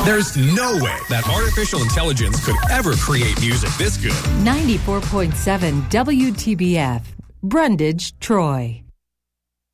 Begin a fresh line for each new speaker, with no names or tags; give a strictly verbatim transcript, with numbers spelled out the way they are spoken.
There's no way that artificial intelligence could ever create music this good.
ninety-four point seven W T B F, Brundage, Troy.